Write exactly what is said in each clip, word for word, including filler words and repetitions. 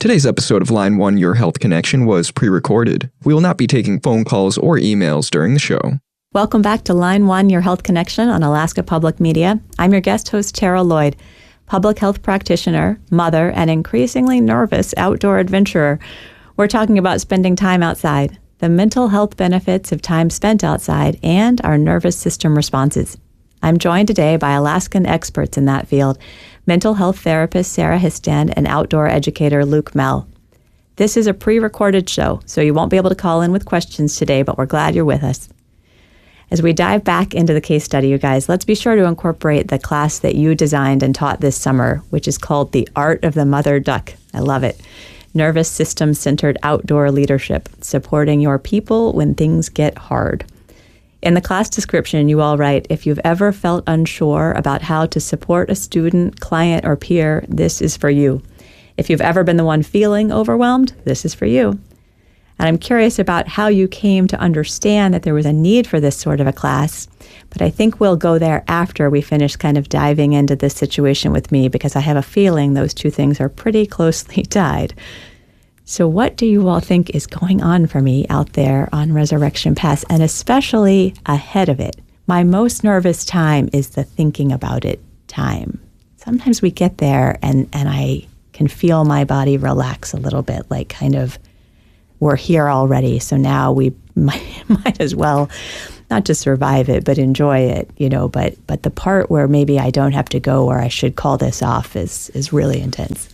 Today's episode of Line one Your Health Connection was pre-recorded. We will not be taking phone calls or emails during the show. Welcome back to Line one Your Health Connection on Alaska Public Media. I'm your guest host, Tara Lloyd, public health practitioner, mother, and increasingly nervous outdoor adventurer. We're talking about spending time outside, the mental health benefits of time spent outside, and our nervous system responses. I'm joined today by Alaskan experts in that field, mental health therapist Sarah Histand and outdoor educator Luke Mell. This is a pre-recorded show, so you won't be able to call in with questions today, but we're glad you're with us. As we dive back into the case study, you guys, let's be sure to incorporate the class that you designed and taught this summer, which is called The Art of the Mother Duck. I love it. Nervous system-centered outdoor leadership, supporting your people when things get hard. In the class description, you all write, if you've ever felt unsure about how to support a student, client, or peer, this is for you. If you've ever been the one feeling overwhelmed, this is for you. And I'm curious about how you came to understand that there was a need for this sort of a class, but I think we'll go there after we finish kind of diving into this situation with me, because I have a feeling those two things are pretty closely tied. So what do you all think is going on for me out there on Resurrection Pass, and especially ahead of it? My most nervous time is the thinking about it time. Sometimes we get there and, and I can feel my body relax a little bit, like kind of, we're here already, so now we might, might as well not just survive it, but enjoy it, you know, but but the part where maybe I don't have to go or I should call this off is is really intense.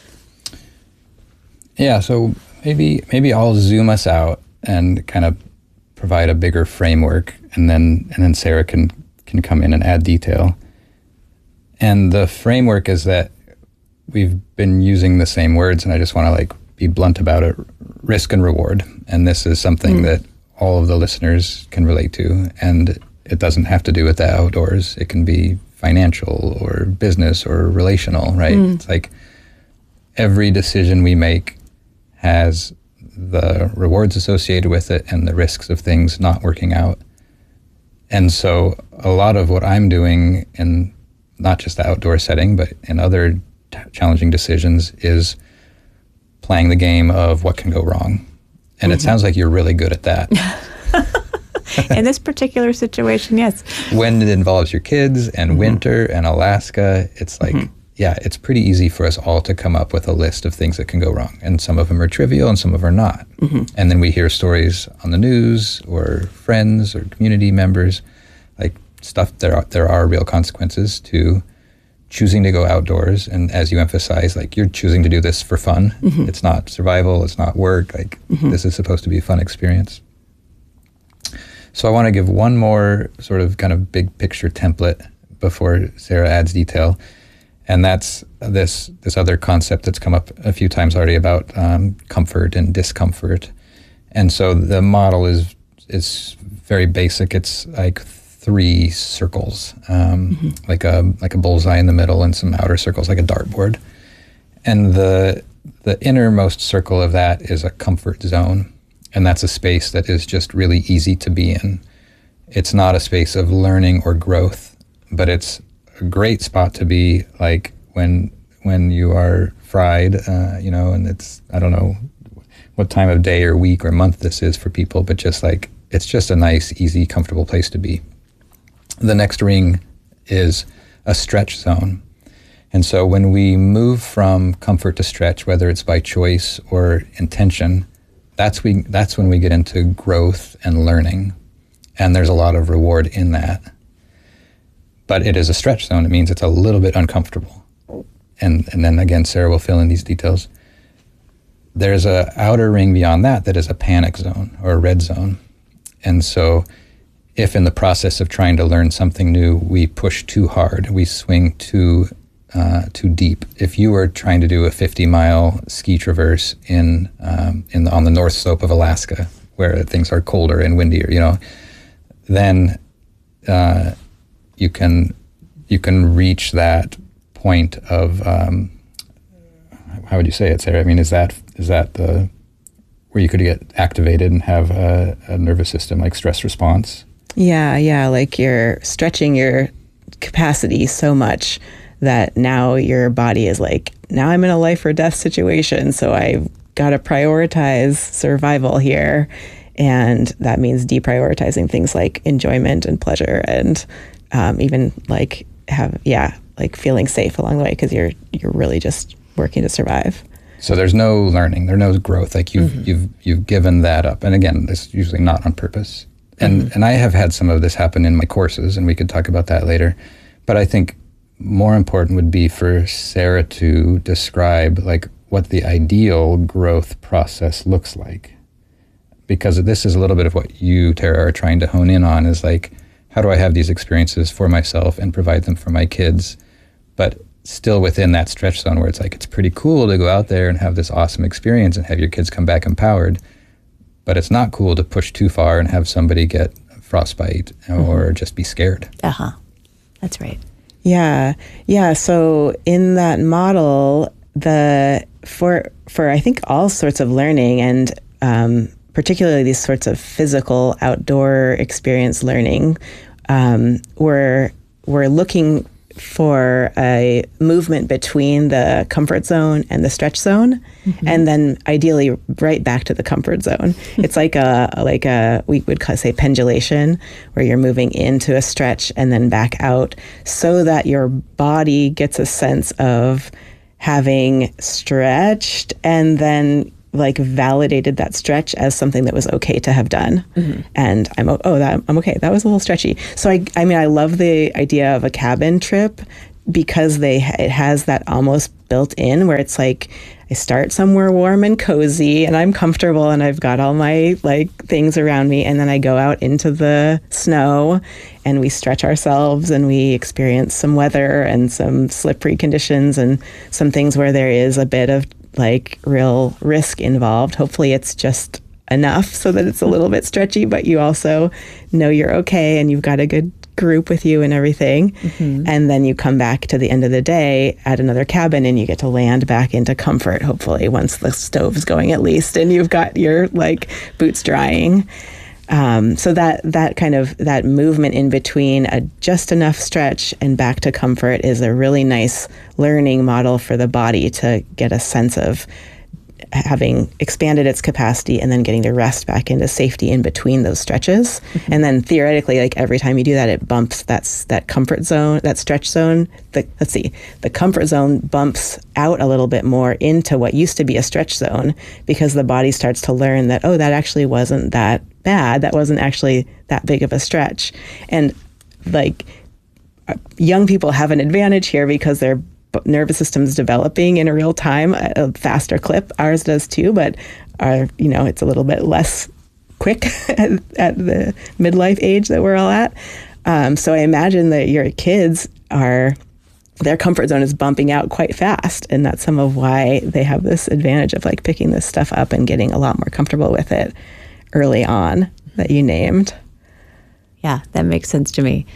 Yeah, so maybe maybe I'll zoom us out and kind of provide a bigger framework, and then and then Sarah can can come in and add detail. And the framework is that we've been using the same words, and I just want to like be blunt about it: risk and reward. And this is something mm. that all of the listeners can relate to, and it doesn't have to do with the outdoors. It can be financial or business or relational, right? Mm. It's like every decision we make has the rewards associated with it and the risks of things not working out. And so a lot of what I'm doing in not just the outdoor setting, but in other t- challenging decisions is playing the game of what can go wrong. And mm-hmm. it sounds like you're really good at that. In this particular situation, yes. When it involves your kids and mm-hmm. winter and Alaska, it's like, mm-hmm. yeah, it's pretty easy for us all to come up with a list of things that can go wrong. And some of them are trivial and some of them are not. Mm-hmm. And then we hear stories on the news or friends or community members, like stuff, there are, there are real consequences to choosing to go outdoors. And as you emphasize, like you're choosing to do this for fun. Mm-hmm. It's not survival, it's not work. Like mm-hmm. this is supposed to be a fun experience. So I want to give one more sort of kind of big picture template before Sarah adds detail. And that's this this other concept that's come up a few times already about um, comfort and discomfort. And so the model is is very basic. It's like three circles, um, mm-hmm. like a like a bullseye in the middle and some outer circles, like a dartboard. And the the innermost circle of that is a comfort zone, and that's a space that is just really easy to be in. It's not a space of learning or growth, but it's a great spot to be, like when when you are fried, uh, you know, and it's, I don't know what time of day or week or month this is for people, but just like, it's just a nice, easy, comfortable place to be. The next ring is a stretch zone. And so when we move from comfort to stretch, whether it's by choice or intention, that's we that's when we get into growth and learning. And there's a lot of reward in that. But it is a stretch zone. It means it's a little bit uncomfortable. And and then again, Sarah will fill in these details. There's a outer ring beyond that that is a panic zone or a red zone. And so if in the process of trying to learn something new, we push too hard, we swing too uh, too deep. If you were trying to do a fifty mile ski traverse in um, in the, on the north slope of Alaska, where things are colder and windier, you know, then uh, you can you can reach that point of um, how would you say it, Sarah? I mean, is that is that the where you could get activated and have a, a nervous system like stress response? Yeah, yeah, like you're stretching your capacity so much that now your body is like, now I'm in a life or death situation, so I've got to prioritize survival here. And that means deprioritizing things like enjoyment and pleasure and um, even like have, yeah, like feeling safe along the way because you're you're really just working to survive. So there's no learning, there's no growth. Like you've Mm-hmm. you've you've given that up. And again, this is usually not on purpose. And Mm-hmm. and I have had some of this happen in my courses, and we could talk about that later. But I think more important would be for Sarah to describe like what the ideal growth process looks like. Because this is a little bit of what you, Tara, are trying to hone in on is like, how do I have these experiences for myself and provide them for my kids, but still within that stretch zone where it's like, it's pretty cool to go out there and have this awesome experience and have your kids come back empowered, but it's not cool to push too far and have somebody get frostbite or mm-hmm. just be scared. Uh-huh. That's right. Yeah. Yeah. So in that model, the for for I think all sorts of learning and um, particularly these sorts of physical outdoor experience learning, um, we're we're looking for a movement between the comfort zone and the stretch zone, mm-hmm. and then ideally right back to the comfort zone. It's like a like a we would say pendulation, where you're moving into a stretch and then back out, so that your body gets a sense of having stretched and then like validated that stretch as something that was okay to have done. Mm-hmm. And I'm, oh, that I'm okay. That was a little stretchy. So I, I mean, I love the idea of a cabin trip because they, it has that almost built in where it's like, I start somewhere warm and cozy and I'm comfortable and I've got all my like things around me. And then I go out into the snow and we stretch ourselves and we experience some weather and some slippery conditions and some things where there is a bit of like real risk involved. Hopefully it's just enough so that it's a little bit stretchy, but you also know you're okay and you've got a good group with you and everything. Mm-hmm. And then you come back to the end of the day at another cabin and you get to land back into comfort, hopefully, once the stove's going at least and you've got your like boots drying. Um, so that that kind of that movement in between a just enough stretch and back to comfort is a really nice learning model for the body to get a sense of having expanded its capacity and then getting to rest back into safety in between those stretches. Mm-hmm. And then theoretically, like every time you do that, it bumps that's that comfort zone, that stretch zone. The, let's see, the comfort zone bumps out a little bit more into what used to be a stretch zone because the body starts to learn that, oh, that actually wasn't that bad. That wasn't actually that big of a stretch. And like young people have an advantage here because their nervous system's developing in a real time at a faster clip. Ours does too, but our, you know, it's a little bit less quick at, at the midlife age that we're all at. Um, so I imagine that your kids are, their comfort zone is bumping out quite fast. And that's some of why they have this advantage of like picking this stuff up and getting a lot more comfortable with it early on that you named. Yeah, that makes sense to me.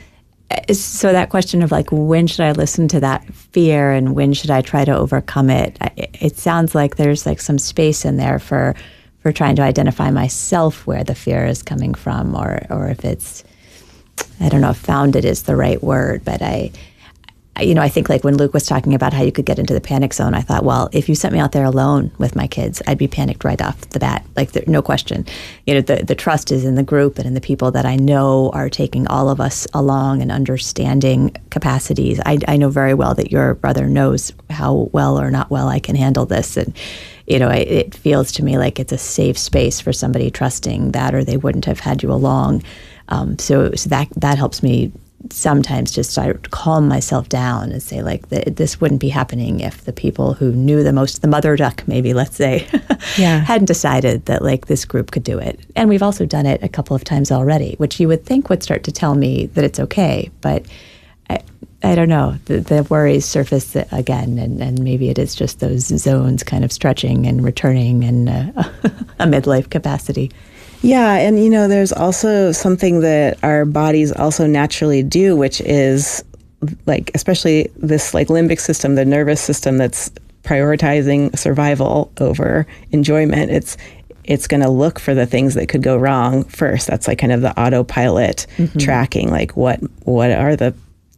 So that question of like, when should I listen to that fear and when should I try to overcome it? It sounds like there's like some space in there for for trying to identify myself where the fear is coming from, or or if it's, I don't know if founded is the right word, but I, you know, I think like when Luke was talking about how you could get into the panic zone, I thought, well, if you sent me out there alone with my kids, I'd be panicked right off the bat. Like, there, no question. You know, the, the trust is in the group and in the people that I know are taking all of us along and understanding capacities. I, I know very well that your brother knows how well or not well I can handle this. And, you know, it, it feels to me like it's a safe space for somebody trusting that, or they wouldn't have had you along. Um, so so that that helps me sometimes just I calm myself down and say like the, this wouldn't be happening if the people who knew the most, the mother duck maybe, let's say, yeah. hadn't decided that like this group could do it. And we've also done it a couple of times already, which you would think would start to tell me that it's okay. But I, I don't know, the, the worries surface again, and, and maybe it is just those zones kind of stretching and returning and uh, a midlife capacity. Yeah, and you know, there's also something that our bodies also naturally do, which is like, especially this like limbic system, the nervous system that's prioritizing survival over enjoyment. It's it's going to look for the things that could go wrong first. That's like kind of the autopilot mm-hmm. tracking, like what what are the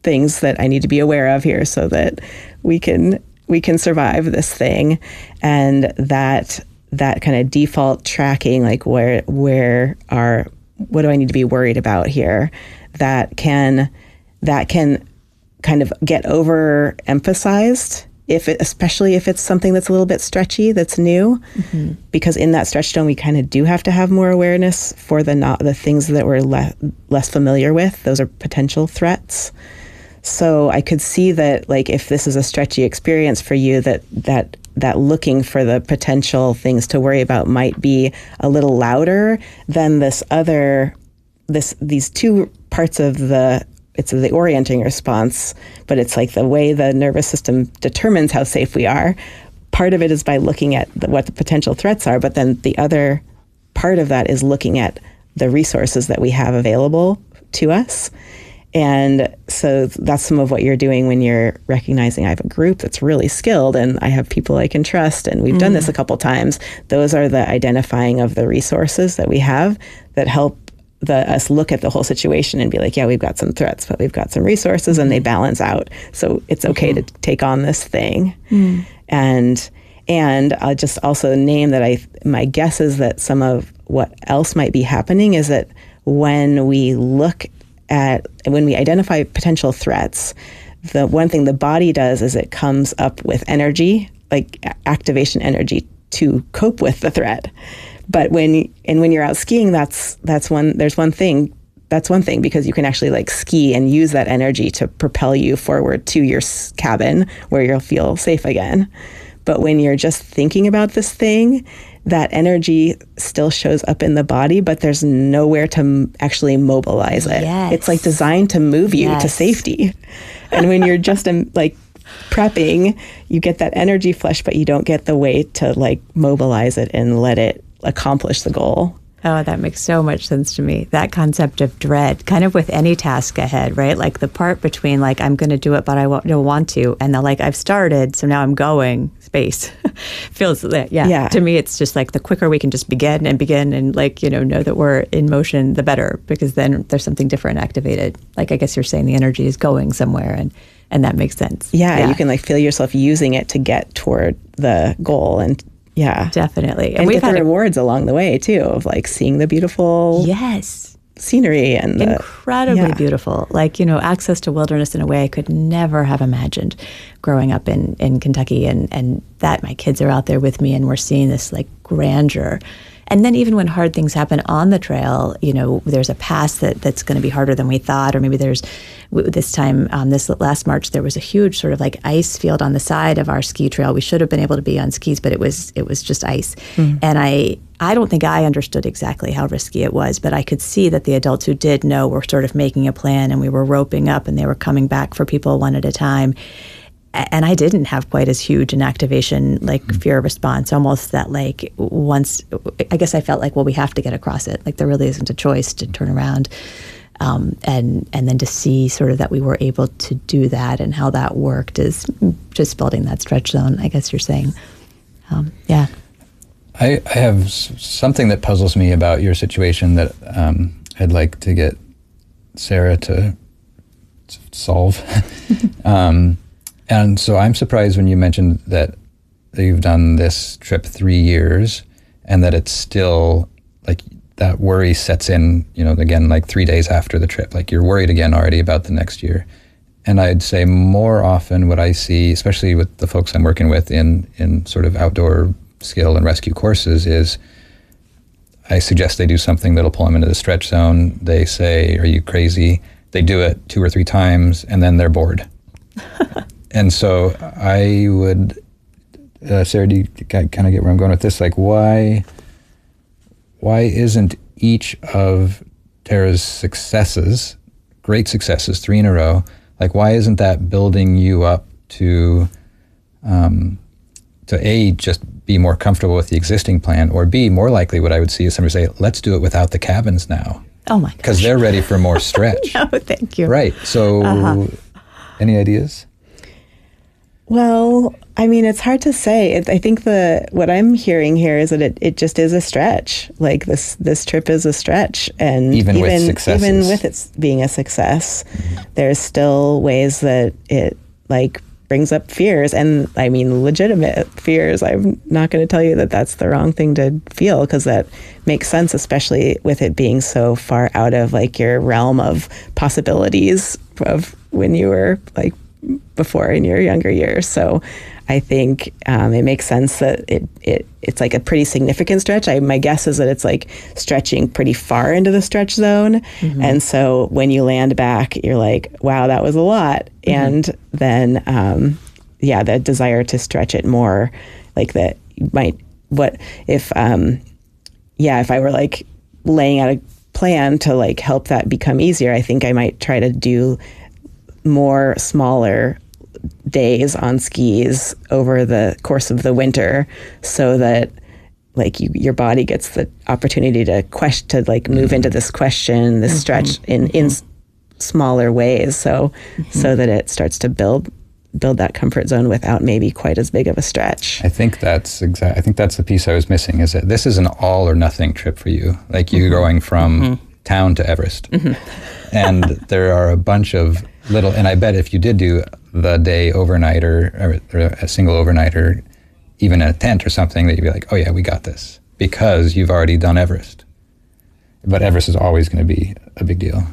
things that I need to be aware of here so that we can we can survive this thing. And that that kind of default tracking, like where where are what do I need to be worried about here, that can that can kind of get overemphasized, if it, especially if it's something that's a little bit stretchy, that's new, mm-hmm. because in that stretch zone, we kind of do have to have more awareness for the not the things that we're le- less familiar with. Those are potential threats. So I could see that, like, if this is a stretchy experience for you, that that that looking for the potential things to worry about might be a little louder than this other, this these two parts of the. It's the orienting response, but it's like the way the nervous system determines how safe we are. Part of it is by looking at the, what the potential threats are, but then the other part of that is looking at the resources that we have available to us. And so that's some of what you're doing when you're recognizing I have a group that's really skilled and I have people I can trust, and we've mm. done this a couple times. Those are the identifying of the resources that we have that help The, us look at the whole situation and be like, yeah, we've got some threats, but we've got some resources, and they balance out. So it's okay mm-hmm. to take on this thing. Mm. And and I'll just also name that I my guess is that some of what else might be happening is that when we look at, when we identify potential threats, the one thing the body does is it comes up with energy, like activation energy, to cope with the threat. But when and when you're out skiing, that's that's one. There's one thing. That's one thing because you can actually like ski and use that energy to propel you forward to your cabin where you'll feel safe again. But when you're just thinking about this thing, that energy still shows up in the body, but there's nowhere to m- actually mobilize it. Yes. It's like designed to move you yes. to safety. And when you're just um, like prepping, you get that energy flush, but you don't get the way to like mobilize it and let it accomplish the goal. Oh, that makes so much sense to me. That concept of dread, kind of with any task ahead, right? Like the part between like, I'm going to do it, but I don't want to. And the like, I've started, so now I'm going space. Feels, yeah. yeah. To me, it's just like the quicker we can just begin and begin and like, you know, know that we're in motion, the better, because then there's something different activated. Like, I guess you're saying the energy is going somewhere, and, and that makes sense. Yeah, yeah. You can like feel yourself using it to get toward the goal. And yeah, definitely. And, and we've had rewards a- along the way too, of like seeing the beautiful yes scenery and the, incredibly yeah. beautiful. Like, you know, access to wilderness in a way I could never have imagined growing up in, in Kentucky, and, and that my kids are out there with me and we're seeing this like grandeur. And then even when hard things happen on the trail, you know, there's a pass that, that's going to be harder than we thought, or maybe there's, this time, um, this last March, there was a huge sort of like ice field on the side of our ski trail. We should have been able to be on skis, but it was it was just ice. Mm. And I I don't think I understood exactly how risky it was, but I could see that the adults who did know were sort of making a plan, and we were roping up, and they were coming back for people one at a time. And I didn't have quite as huge an activation, like fear response, almost that like once, I guess I felt like, well, we have to get across it. Like there really isn't a choice to turn around. Um, and and then to see sort of that we were able to do that and how that worked is just building that stretch zone, I guess you're saying. Um, yeah. I, I have s- something that puzzles me about your situation that um, I'd like to get Sarah to s- solve. um And so I'm surprised when you mentioned that you've done this trip three years and that it's still like that worry sets in, you know, again, like three days after the trip, like you're worried again already about the next year. And I'd say more often what I see, especially with the folks I'm working with in, in sort of outdoor skill and rescue courses, is I suggest they do something that'll pull them into the stretch zone. They say, are you crazy? They do it two or three times and then they're bored. And so I would, uh, Sarah, do you kind of get where I'm going with this? Like, why, why isn't each of Tara's successes, great successes, three in a row, like, why isn't that building you up to, um, to A, just be more comfortable with the existing plan, or B, more likely what I would see is somebody say, let's do it without the cabins now. Oh my gosh. Because they're ready for more stretch. No, thank you. Right. So, uh-huh. Any ideas? Well, I mean, it's hard to say. It, I think the what I'm hearing here is that it, it just is a stretch. Like this this trip is a stretch, and Even with even successes. even with it being a success, there's still ways that it like brings up fears, and I mean legitimate fears. I'm not going to tell you that that's the wrong thing to feel, because that makes sense, especially with it being so far out of like your realm of possibilities of when you were like before in your younger years. So I think um, it makes sense that it, it it's like a pretty significant stretch. I, my guess is that it's like stretching pretty far into the stretch zone. Mm-hmm. And so when you land back, you're like, wow, that was a lot. Mm-hmm. And then, um, yeah, the desire to stretch it more, like that might, what if, um, yeah, if I were like laying out a plan to like help that become easier, I think I might try to do more smaller days on skis over the course of the winter, so that like you, your body gets the opportunity to question, to like move into this question, this mm-hmm. stretch in, in mm-hmm. smaller ways. So, mm-hmm. so that it starts to build, build that comfort zone without maybe quite as big of a stretch. I think that's exact. I think that's the piece I was missing, is that this is an all or nothing trip for you. Like you're mm-hmm. going from mm-hmm. town to Everest. Mm-hmm. And there are a bunch of little, and I bet if you did do the day overnighter, or, or a single overnighter, even in a tent or something, that you'd be like, oh yeah, we got this, because you've already done Everest. But Everest is always going to be a big deal.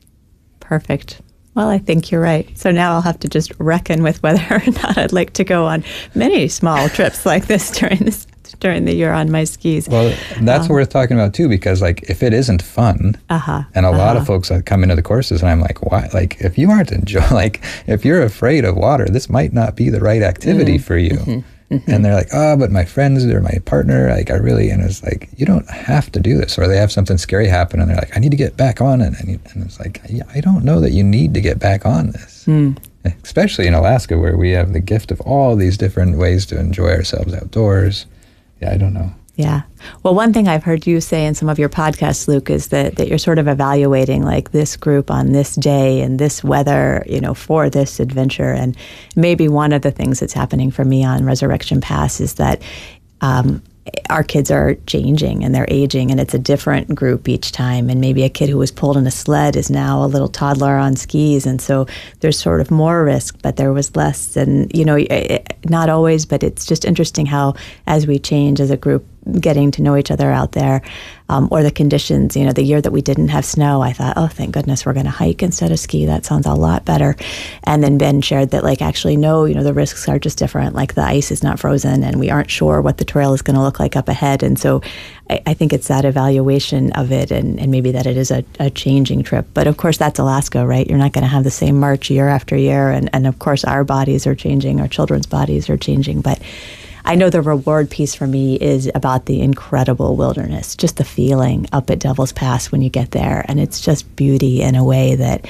Perfect. Well, I think you're right. So now I'll have to just reckon with whether or not I'd like to go on many small trips like this during this during the year on my skis. Well, that's um, what we're talking about too, because like if it isn't fun, uh-huh, and a uh-huh. lot of folks that come into the courses, and I'm like, why? Like if you aren't enjoy, like if you're afraid of water, this might not be the right activity mm-hmm. for you. Mm-hmm. Mm-hmm. And they're like, oh, but my friends or my partner, like I really, and it's like, you don't have to do this. Or they have something scary happen, and they're like, I need to get back on it. And, you, and it's like, yeah, I don't know that you need to get back on this. Mm. Especially in Alaska, where we have the gift of all these different ways to enjoy ourselves outdoors. Yeah, I don't know. Yeah. Well, one thing I've heard you say in some of your podcasts, Luke, is that, that you're sort of evaluating like this group on this day and this weather, you know, for this adventure. And maybe one of the things that's happening for me on Resurrection Pass is that um, our kids are changing and they're aging, and it's a different group each time. And maybe a kid who was pulled in a sled is now a little toddler on skis. And so there's sort of more risk, but there was less. And, you know, it, not always, but it's just interesting how as we change as a group, getting to know each other out there, um, or the conditions, you know, the year that we didn't have snow, I thought, oh, thank goodness we're going to hike instead of ski. That sounds a lot better. And then Ben shared that, like, actually, no, you know, the risks are just different. Like the ice is not frozen and we aren't sure what the trail is going to look like up ahead. And so I, I think it's that evaluation of it, and, and maybe that it is a, a changing trip. But of course, that's Alaska, right? You're not going to have the same march year after year. And, and of course, our bodies are changing, our children's bodies are changing. But I know the reward piece for me is about the incredible wilderness, just the feeling up at Devil's Pass when you get there. And it's just beauty in a way that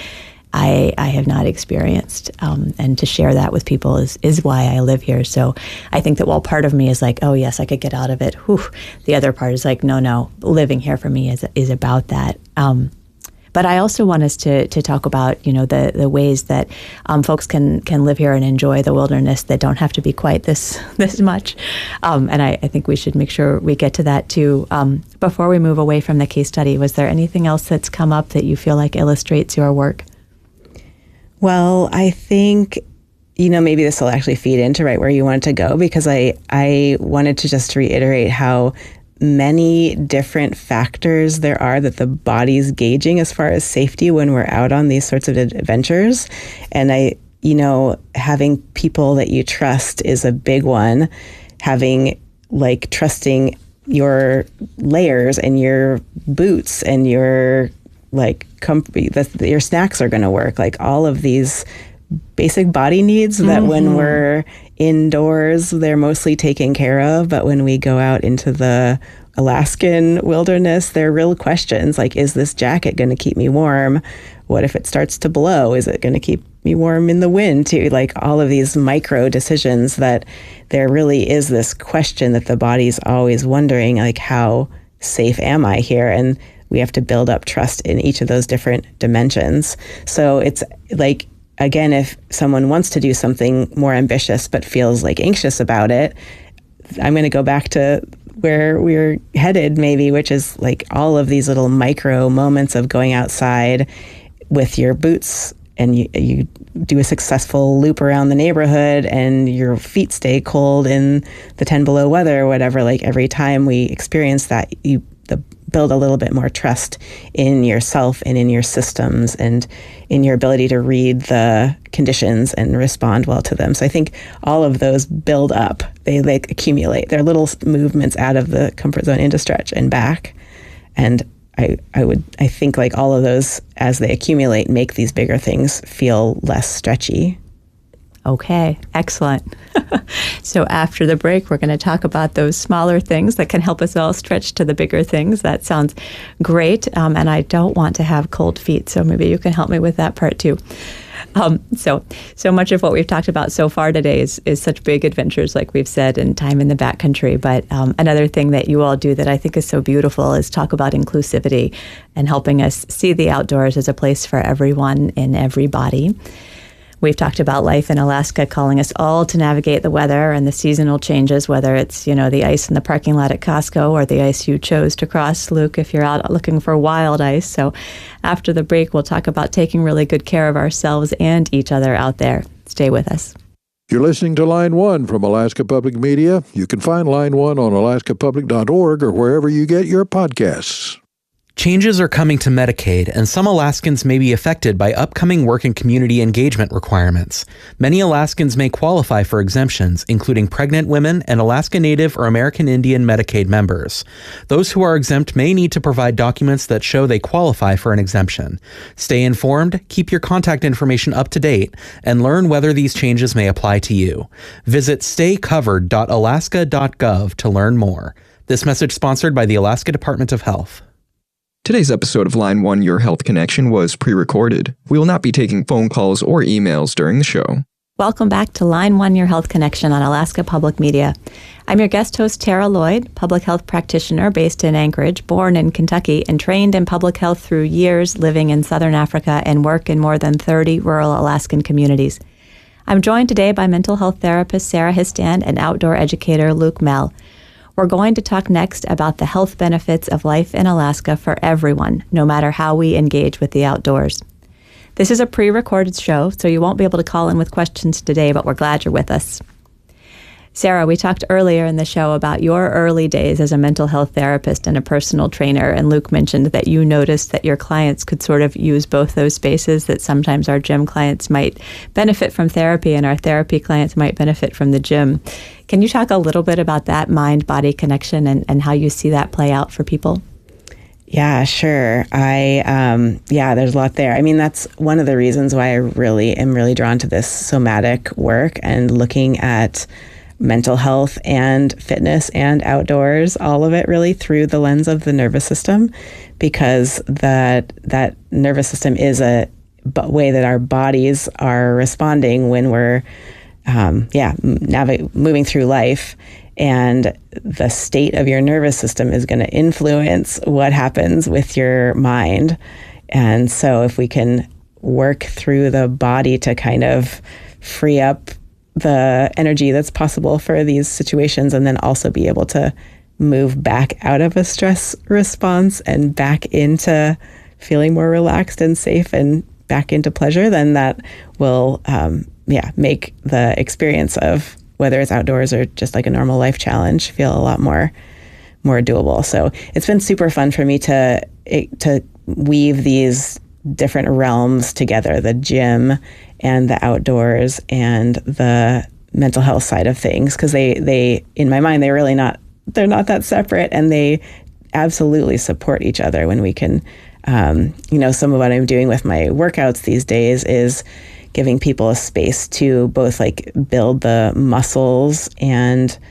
I I have not experienced. Um, and to share that with people is, is why I live here. So I think that while part of me is like, oh, yes, I could get out of it. Whew. The other part is like, no, no, living here for me is is about that. Um, But I also want us to to talk about, you know, the, the ways that um, folks can can live here and enjoy the wilderness that don't have to be quite this this much. Um, and I, I think we should make sure we get to that too. Um, before we move away from the case study, was there anything else that's come up that you feel like illustrates your work? Well, I think, you know, maybe this will actually feed into right where you wanted to go, because I I wanted to just reiterate how many different factors there are that the body's gauging as far as safety when we're out on these sorts of adventures. And I, you know, having people that you trust is a big one. Having like trusting your layers and your boots and your like com- that your snacks are going to work. Like all of these basic body needs that mm-hmm. when we're indoors, they're mostly taken care of. But when we go out into the Alaskan wilderness, they're real questions like, is this jacket going to keep me warm? What if it starts to blow? Is it going to keep me warm in the wind too? Like all of these micro decisions that there really is this question that the body's always wondering, like, how safe am I here? And we have to build up trust in each of those different dimensions. So it's like, again, if someone wants to do something more ambitious but feels like anxious about it, I'm going to go back to where we're headed maybe, which is like all of these little micro moments of going outside with your boots and you, you do a successful loop around the neighborhood and your feet stay cold in the ten below weather or whatever. Like every time we experience that, you the, build a little bit more trust in yourself and in your systems and in your ability to read the conditions and respond well to them. So I think all of those build up. They like accumulate. They're little movements out of the comfort zone into stretch and back. And I, I would, I think like all of those, as they accumulate, make these bigger things feel less stretchy. Okay, excellent. So after the break, we're going to talk about those smaller things that can help us all stretch to the bigger things. That sounds great. Um, and I don't want to have cold feet, so maybe you can help me with that part too. Um, so, so much of what we've talked about so far today is, is such big adventures, like we've said, and time in the backcountry. But um, another thing that you all do that I think is so beautiful is talk about inclusivity and helping us see the outdoors as a place for everyone in every body. We've talked about life in Alaska, calling us all to navigate the weather and the seasonal changes, whether it's, you know, the ice in the parking lot at Costco or the ice you chose to cross, Luke, if you're out looking for wild ice. So after the break, we'll talk about taking really good care of ourselves and each other out there. Stay with us. You're listening to Line One from Alaska Public Media. You can find Line One on alaska public dot org or wherever you get your podcasts. Changes are coming to Medicaid, and some Alaskans may be affected by upcoming work and community engagement requirements. Many Alaskans may qualify for exemptions, including pregnant women and Alaska Native or American Indian Medicaid members. Those who are exempt may need to provide documents that show they qualify for an exemption. Stay informed, keep your contact information up to date, and learn whether these changes may apply to you. Visit stay covered dot alaska dot gov to learn more. This message sponsored by the Alaska Department of Health. Today's episode of Line One Your Health Connection was pre-recorded. We will not be taking phone calls or emails during the show. Welcome back to Line One Your Health Connection on Alaska Public Media. I'm your guest host, Tara Lloyd, public health practitioner based in Anchorage, born in Kentucky, and trained in public health through years living in Southern Africa and work in more than thirty rural Alaskan communities. I'm joined today by mental health therapist Sarah Histand and outdoor educator Luke Mell. We're going to talk next about the health benefits of life in Alaska for everyone, no matter how we engage with the outdoors. This is a pre-recorded show, so you won't be able to call in with questions today, but we're glad you're with us. Sarah, we talked earlier in the show about your early days as a mental health therapist and a personal trainer, and Luke mentioned that you noticed that your clients could sort of use both those spaces, that sometimes our gym clients might benefit from therapy and our therapy clients might benefit from the gym. Can you talk a little bit about that mind-body connection and, and how you see that play out for people? Yeah, sure. I, um, yeah, there's a lot there. I mean, that's one of the reasons why I really am really drawn to this somatic work and looking at mental health and fitness and outdoors, all of it really through the lens of the nervous system, because that that nervous system is a b- way that our bodies are responding when we're, um, yeah, navi- moving through life. And the state of your nervous system is going to influence what happens with your mind. And so if we can work through the body to kind of free up the energy that's possible for these situations, and then also be able to move back out of a stress response and back into feeling more relaxed and safe and back into pleasure, then that will, um, yeah, make the experience of whether it's outdoors or just like a normal life challenge feel a lot more, more doable. So it's been super fun for me to, to weave these different realms together, the gym and the outdoors and the mental health side of things, because they, they, in my mind, they're really not, they're not that separate, and they absolutely support each other when we can, um, you know, some of what I'm doing with my workouts these days is giving people a space to both like build the muscles and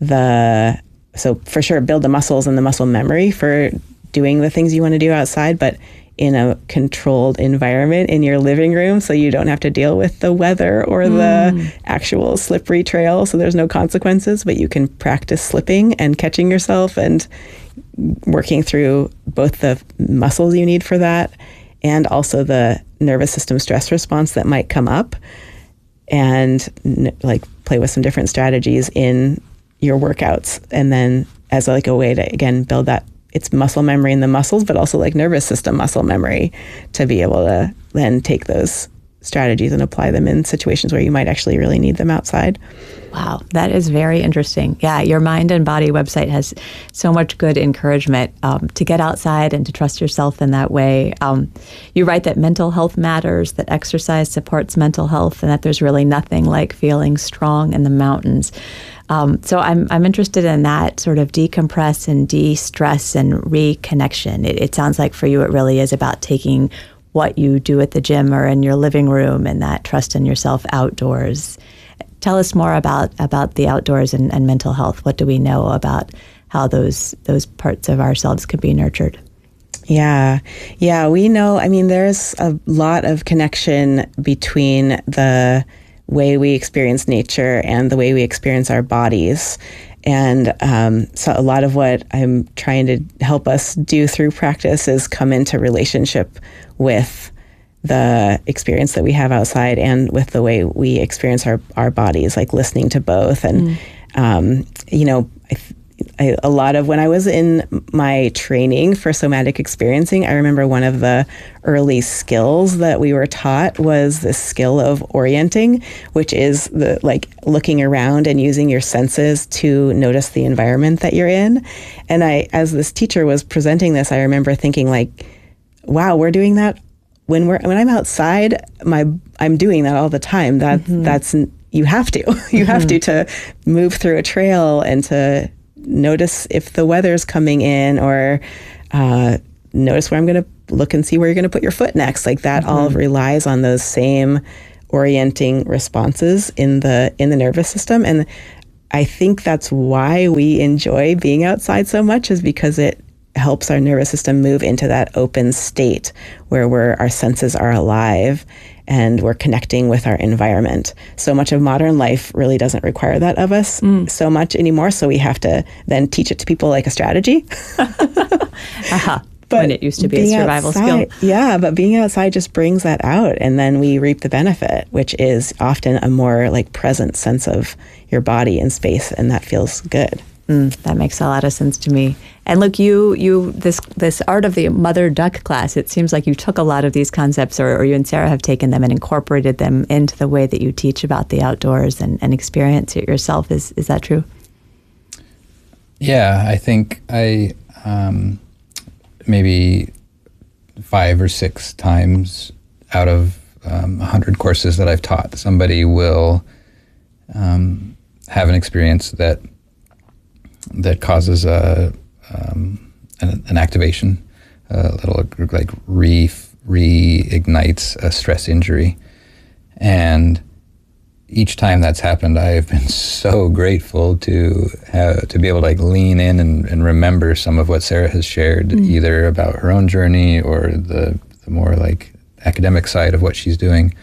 the, so for sure, build the muscles and the muscle memory for doing the things you want to do outside, but in a controlled environment in your living room, so you don't have to deal with the weather or mm. the actual slippery trail, so there's no consequences, but you can practice slipping and catching yourself and working through both the muscles you need for that and also the nervous system stress response that might come up, and n- like play with some different strategies in your workouts, and then as like a way to again build that it's muscle memory in the muscles, but also like nervous system muscle memory to be able to then take those strategies and apply them in situations where you might actually really need them outside. Wow, that is very interesting. Yeah, your Mind and Body website has so much good encouragement um, to get outside and to trust yourself in that way. Um, you write that mental health matters, that exercise supports mental health, and that there's really nothing like feeling strong in the mountains. Um, so I'm I'm interested in that sort of decompress and de-stress and reconnection. It, it sounds like for you it really is about taking what you do at the gym or in your living room and that trust in yourself outdoors. Tell us more about, about the outdoors and, and mental health. What do we know about how those those parts of ourselves can be nurtured? Yeah, yeah, we know, I mean, there's a lot of connection between the way we experience nature and the way we experience our bodies. And um, so a lot of what I'm trying to help us do through practice is come into relationship with the experience that we have outside and with the way we experience our, our bodies, like listening to both. And, mm. um, you know, I, I, a lot of when I was in my training for somatic experiencing, I remember one of the early skills that we were taught was the skill of orienting, which is the like looking around and using your senses to notice the environment that you're in. And I, as this teacher was presenting this, I remember thinking like, wow, we're doing that when we're when I'm outside. My I'm doing that all the time. That mm-hmm. that's you have to you mm-hmm. have to to move through a trail and to notice if the weather's coming in, or uh, notice where I'm going to look and see where you're going to put your foot next. Like that mm-hmm. all relies on those same orienting responses in the in the nervous system. And I think that's why we enjoy being outside so much, is because it helps our nervous system move into that open state where we're, our senses are alive and we're connecting with our environment. So much of modern life really doesn't require that of us mm. so much anymore. So we have to then teach it to people like a strategy. uh-huh. But when it used to be a survival outside, skill. Yeah, but being outside just brings that out, and then we reap the benefit, which is often a more like present sense of your body and space, and that feels good. Mm, that makes a lot of sense to me. And look, you, you, this, this art of the mother duck class, it seems like you took a lot of these concepts, or, or you and Sarah have taken them and incorporated them into the way that you teach about the outdoors and, and experience it yourself. Is, is that true? Yeah, I think I, um, maybe five or six times out of um, a hundred courses that I've taught, somebody will um, have an experience that that causes a um, an, an activation, a little like re reignites a stress injury, and each time that's happened, I have been so grateful to have to be able to like lean in and, and remember some of what Sarah has shared, mm. either about her own journey or the the more like academic side of what she's doing.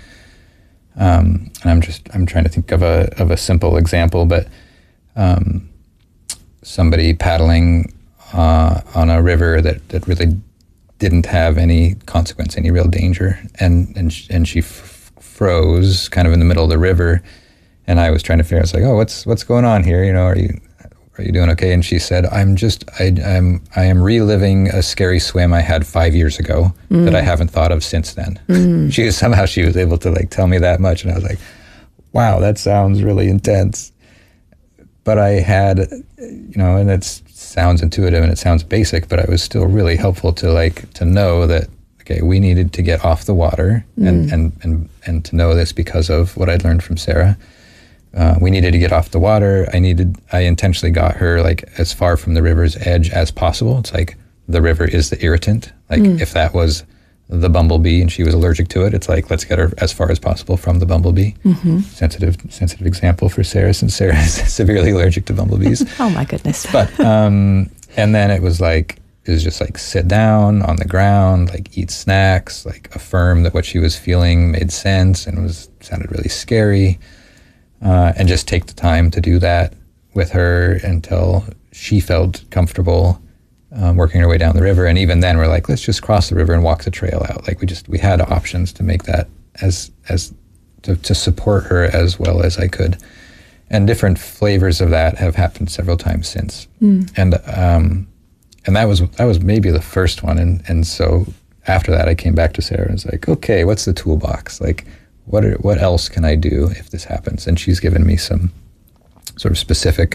Um, and I'm just I'm trying to think of a of a simple example, but. Um, somebody paddling uh, on a river that, that really didn't have any consequence, any real danger, and and sh- and she f- froze kind of in the middle of the river, and I was trying to figure out, I was like, oh, what's what's going on here? You know, are you are you doing okay? And she said, I'm just I I'm I am reliving a scary swim I had five years ago mm. that I haven't thought of since then. Mm. She was, somehow she was able to like tell me that much, and I was like, wow, that sounds really intense. But I had, you know, and it sounds intuitive and it sounds basic, but I was still really helpful to like to know that, okay, we needed to get off the water mm. and, and, and, and to know this because of what I'd learned from Sarah. Uh, we needed to get off the water. I needed, I intentionally got her like as far from the river's edge as possible. It's like the river is the irritant. Like mm. if that was the bumblebee and she was allergic to it, it's like, let's get her as far as possible from the bumblebee. Mm-hmm. Sensitive sensitive example for Sarah, since Sarah is severely allergic to bumblebees. Oh my goodness. But, um, and then it was like, it was just like sit down on the ground, like eat snacks, like affirm that what she was feeling made sense and was sounded really scary. Uh, and just take the time to do that with her until she felt comfortable um, working our way down the river. And even then, we're like, let's just cross the river and walk the trail out. Like we just we had options to make that as as to, to support her as well as I could. And different flavors of that have happened several times since. Mm. And um, and that was that was maybe the first one. And and so after that, I came back to Sarah and was like, okay, what's the toolbox? Like, what are, what else can I do if this happens? And she's given me some sort of specific,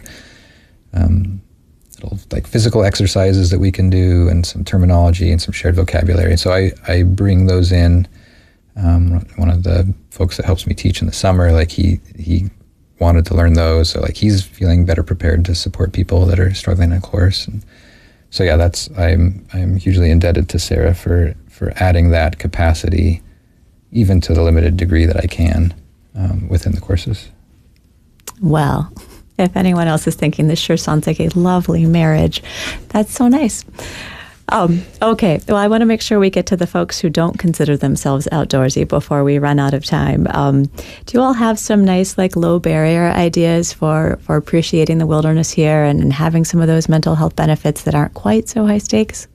um, little like physical exercises that we can do, and some terminology and some shared vocabulary. And so I I bring those in. Um, one of the folks that helps me teach in the summer, like he he. wanted to learn those, so like he's feeling better prepared to support people that are struggling in a course. And so yeah, that's I'm I'm hugely indebted to Sarah for for adding that capacity, even to the limited degree that I can um, within the courses. Well, if anyone else is thinking this sure sounds like a lovely marriage, that's so nice. Um, okay, well, I want to make sure we get to the folks who don't consider themselves outdoorsy before we run out of time. Um, do you all have some nice, like, low barrier ideas for, for appreciating the wilderness here and, and having some of those mental health benefits that aren't quite so high stakes?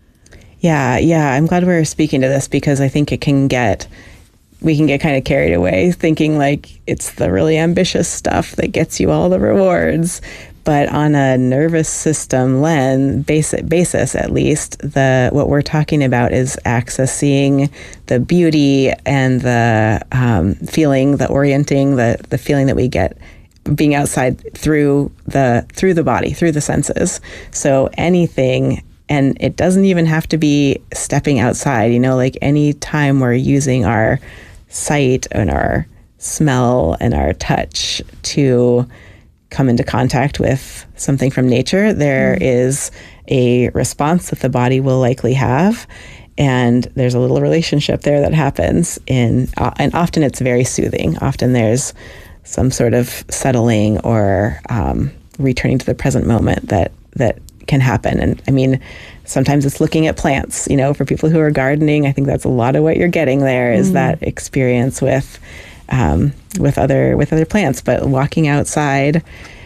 Yeah, yeah, I'm glad we're speaking to this, because I think it can get, we can get kind of carried away thinking like it's the really ambitious stuff that gets you all the rewards. But on a nervous system lens basis, basis, at least, the what we're talking about is accessing the beauty and the um, feeling, the orienting, the the feeling that we get being outside through the through the body, through the senses. So anything, and it doesn't even have to be stepping outside. You know, like any time we're using our sight and our smell and our touch to come into contact with something from nature, there mm. is a response that the body will likely have, and there's a little relationship there that happens in, uh, and often it's very soothing. Often there's some sort of settling or um, returning to the present moment that that can happen. And I mean, sometimes it's looking at plants. You know, for people who are gardening, I think that's a lot of what you're getting there is mm. that experience with. Um, with other with other plants, but walking outside,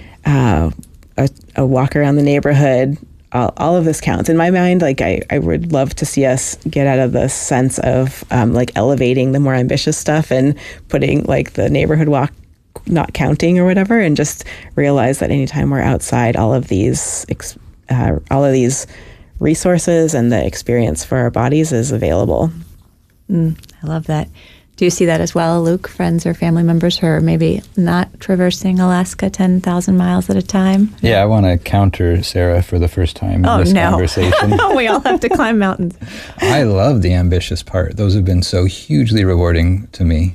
uh, a, a walk around the neighborhood, all, all of this counts. In my mind, like I, I would love to see us get out of the sense of um, like elevating the more ambitious stuff and putting like the neighborhood walk not counting or whatever, and just realize that anytime we're outside, all of these uh, all of these resources and the experience for our bodies is available. Mm, I love that. Do you see that as well, Luke? Friends or family members who are maybe not traversing Alaska ten thousand miles at a time? Yeah, I want to counter Sarah for the first time oh, in this no. conversation. We all have to climb mountains. I love the ambitious part. Those have been so hugely rewarding to me.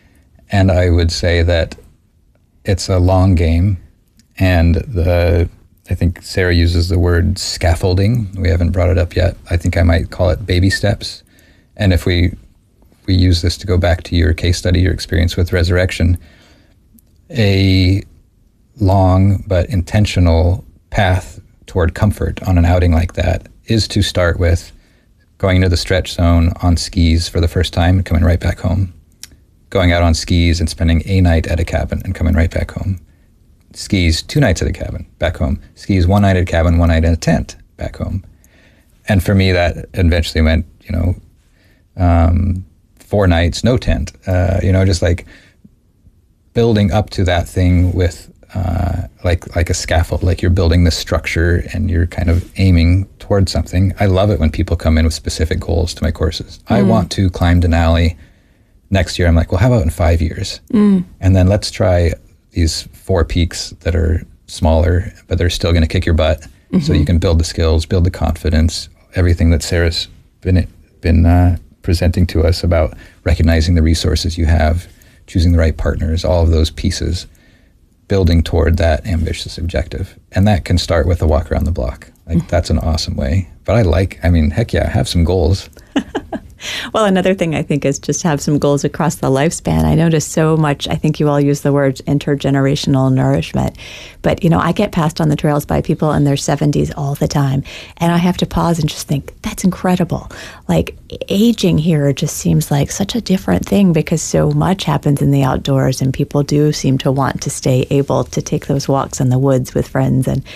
And I would say that it's a long game. And the I think Sarah uses the word scaffolding. We haven't brought it up yet. I think I might call it baby steps. And if we we use this to go back to your case study, your experience with resurrection, a long but intentional path toward comfort on an outing like that is to start with going into the stretch zone on skis for the first time and coming right back home. Going out on skis and spending a night at a cabin and coming right back home. Skis two nights at a cabin, back home. Skis one night at a cabin, one night in a tent, back home. And for me, that eventually meant, you know, um, four nights, no tent, uh, you know, just like building up to that thing with uh, like like a scaffold, like you're building this structure and you're kind of aiming towards something. I love it when people come in with specific goals to my courses. Mm. I want to climb Denali next year. I'm like, well, how about in five years? Mm. And then let's try these four peaks that are smaller, but they're still going to kick your butt. Mm-hmm. So you can build the skills, build the confidence, everything that Sarah's been been uh, presenting to us about recognizing the resources you have, choosing the right partners, all of those pieces, building toward that ambitious objective. And that can start with a walk around the block. Like mm-hmm. that's an awesome way. But I like, I mean, heck yeah, have some goals. Well, another thing I think is just have some goals across the lifespan. I notice so much, I think you all use the word intergenerational nourishment, but you know, I get passed on the trails by people in their seventies all the time, and I have to pause and just think, that's incredible. Like, aging here just seems like such a different thing because so much happens in the outdoors, and people do seem to want to stay able to take those walks in the woods with friends and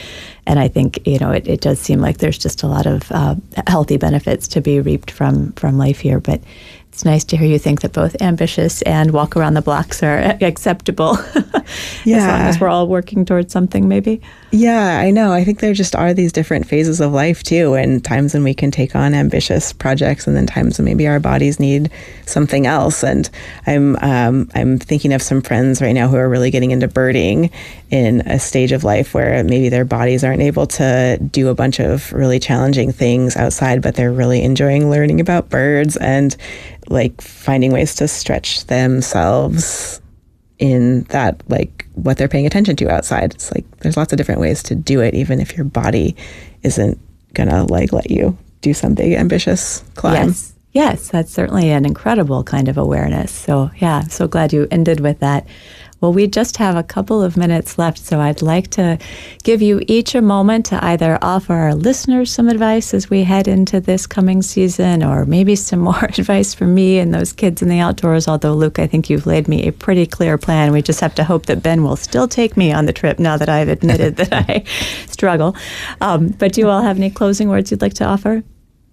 And I think, you know, it, it does seem like there's just a lot of uh, healthy benefits to be reaped from, from life here. But it's nice to hear you think that both ambitious and walk around the blocks are acceptable. Yeah. As long as we're all working towards something, maybe. Yeah, I know. I think there just are these different phases of life, too, and times when we can take on ambitious projects and then times when maybe our bodies need something else. And I'm um, I'm thinking of some friends right now who are really getting into birding in a stage of life where maybe their bodies aren't able to do a bunch of really challenging things outside, but they're really enjoying learning about birds and like finding ways to stretch themselves in that, like what they're paying attention to outside. It's like there's lots of different ways to do it, even if your body isn't gonna like let you do some big ambitious climb. Yes, yes, that's certainly an incredible kind of awareness. So yeah, I'm so glad you ended with that. Well, we just have a couple of minutes left, so I'd like to give you each a moment to either offer our listeners some advice as we head into this coming season, or maybe some more advice for me and those kids in the outdoors. Although, Luke, I think you've laid me a pretty clear plan. We just have to hope that Ben will still take me on the trip now that I've admitted that I struggle. Um, but do you all have any closing words you'd like to offer?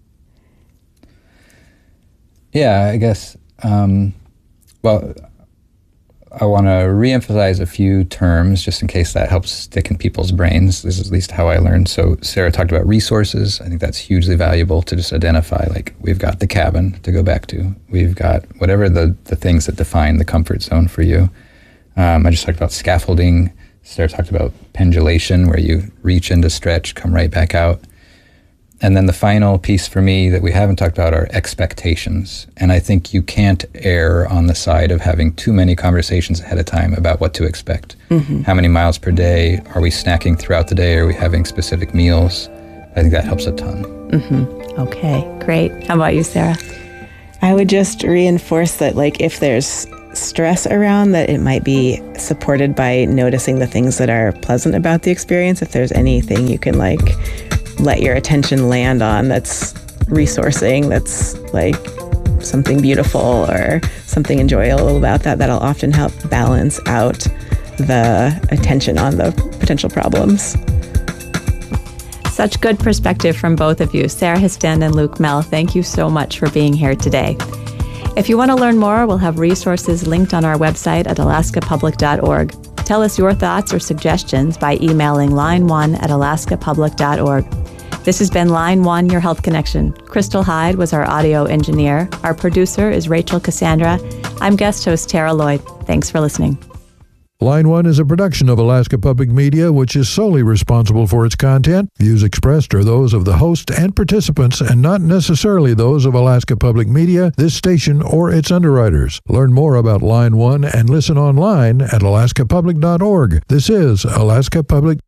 Yeah, I guess, um, well, I want to reemphasize a few terms just in case that helps stick in people's brains. This is at least how I learned. So Sarah talked about resources. I think that's hugely valuable to just identify, like, we've got the cabin to go back to. We've got whatever the, the things that define the comfort zone for you. Um, I just talked about scaffolding. Sarah talked about pendulation, where you reach into stretch, come right back out. And then the final piece for me that we haven't talked about are expectations. And I think you can't err on the side of having too many conversations ahead of time about what to expect. Mm-hmm. How many miles per day? Are we snacking throughout the day? Are we having specific meals? I think that helps a ton. Mm-hmm. Okay, great. How about you, Sarah? I would just reinforce that, like, if there's stress around, that it might be supported by noticing the things that are pleasant about the experience. If there's anything you can, like, let your attention land on that's resourcing, that's like something beautiful or something enjoyable about that, that'll often help balance out the attention on the potential problems. Such good perspective from both of you. Sarah Histand and Luke Mehl, thank you so much for being here today. If you want to learn more, we'll have resources linked on our website at alaska public dot org. Tell us your thoughts or suggestions by emailing line one at alaska public dot org. This has been Line One, Your Health Connection. Crystal Hyde was our audio engineer. Our producer is Rachel Cassandra. I'm guest host Tara Lloyd. Thanks for listening. Line One is a production of Alaska Public Media, which is solely responsible for its content. Views expressed are those of the host and participants, and not necessarily those of Alaska Public Media, this station, or its underwriters. Learn more about Line One and listen online at alaska public dot org. This is Alaska Public.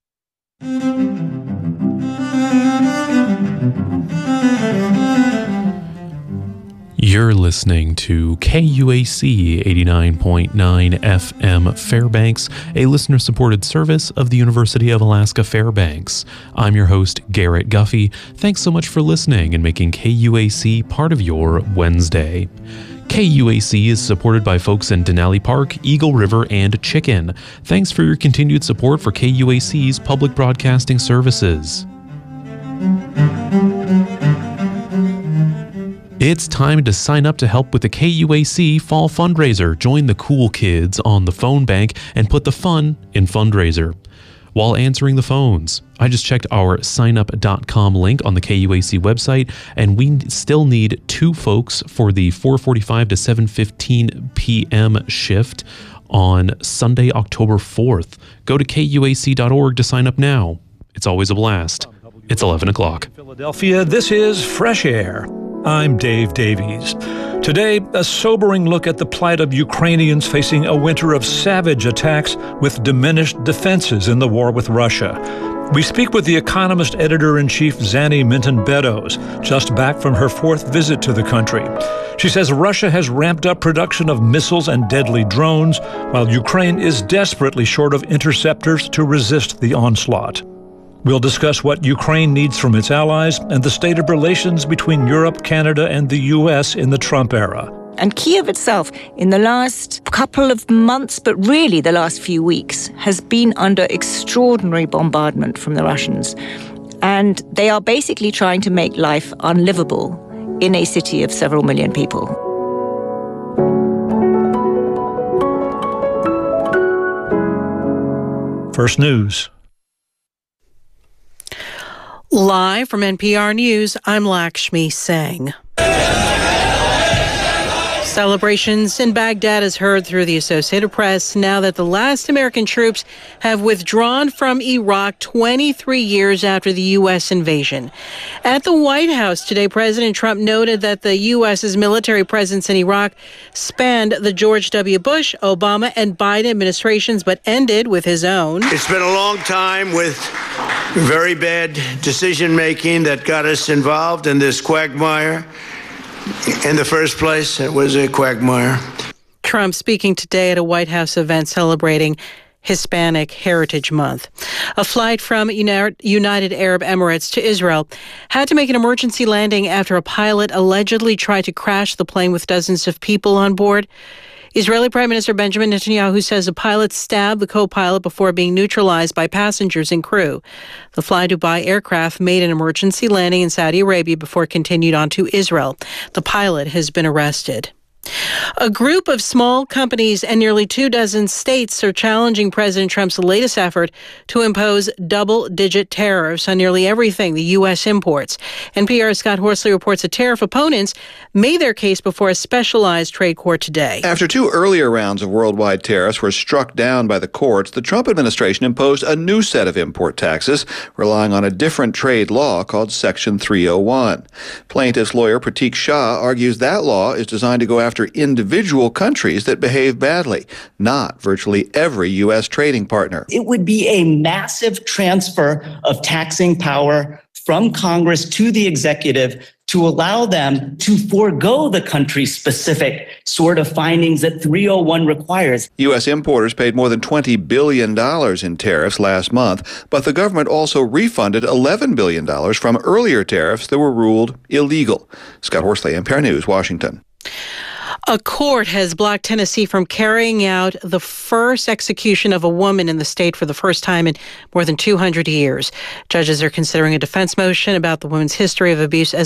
You're listening to K U A C eighty-nine point nine F M Fairbanks, a listener-supported service of the University of Alaska Fairbanks. I'm your host, Garrett Guffey. Thanks so much for listening and making K U A C part of your Wednesday. K U A C is supported by folks in Denali Park, Eagle River, and Chicken. Thanks for your continued support for K U A C's public broadcasting services. It's time to sign up to help with the K U A C Fall Fundraiser. Join the cool kids on the phone bank and put the fun in fundraiser. While answering the phones, I just checked our sign up dot com link on the K U A C website, and we still need two folks for the four forty-five to seven fifteen p.m. shift on Sunday, October fourth. Go to K U A C dot org to sign up now. It's always a blast. It's eleven o'clock. Philadelphia, this is Fresh Air. I'm Dave Davies. Today, a sobering look at the plight of Ukrainians facing a winter of savage attacks with diminished defenses in the war with Russia. We speak with The Economist editor-in-chief Zanny Minton-Beddoes, just back from her fourth visit to the country. She says Russia has ramped up production of missiles and deadly drones, while Ukraine is desperately short of interceptors to resist the onslaught. We'll discuss what Ukraine needs from its allies and the state of relations between Europe, Canada, and the U S in the Trump era. And Kyiv itself, in the last couple of months, but really the last few weeks, has been under extraordinary bombardment from the Russians. And they are basically trying to make life unlivable in a city of several million people. First News. Live from N P R News, I'm Lakshmi Singh. Celebrations in Baghdad is heard through the Associated Press now that the last American troops have withdrawn from Iraq twenty-three years after the U S invasion. At the White House today, President Trump noted that the U S's military presence in Iraq spanned the George W. Bush, Obama, and Biden administrations, but ended with his own. It's been a long time with very bad decision-making that got us involved in this quagmire. In the first place, it was a quagmire. Trump speaking today at a White House event celebrating Hispanic Heritage Month. A flight from United Arab Emirates to Israel had to make an emergency landing after a pilot allegedly tried to crash the plane with dozens of people on board. Israeli Prime Minister Benjamin Netanyahu says the pilot stabbed the co-pilot before being neutralized by passengers and crew. The Fly Dubai aircraft made an emergency landing in Saudi Arabia before it continued on to Israel. The pilot has been arrested. A group of small companies and nearly two dozen states are challenging President Trump's latest effort to impose double-digit tariffs on nearly everything the U S imports. N P R's Scott Horsley reports that tariff opponents made their case before a specialized trade court today. After two earlier rounds of worldwide tariffs were struck down by the courts, the Trump administration imposed a new set of import taxes, relying on a different trade law called Section three oh one. Plaintiff's lawyer Pratik Shah argues that law is designed to go after individual countries that behave badly, not virtually every U S trading partner. It would be a massive transfer of taxing power from Congress to the executive to allow them to forego the country-specific sort of findings that three oh one requires. U S importers paid more than twenty billion dollars in tariffs last month, but the government also refunded eleven billion dollars from earlier tariffs that were ruled illegal. Scott Horsley, N P R News, Washington. A court has blocked Tennessee from carrying out the first execution of a woman in the state for the first time in more than two hundred years. Judges are considering a defense motion about the woman's history of abuse as